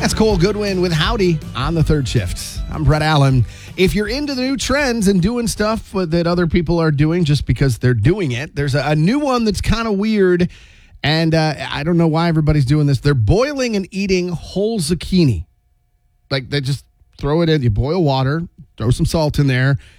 That's Cole Goodwin with Howdy on the third shift. I'm Brett Allen. If you're into the new trends and doing stuff that other people are doing just because they're doing it, there's a new one that's kind of weird, and I don't know why everybody's doing this. They're boiling and eating whole zucchini. Like, they just throw it in, you boil water, throw some salt in there,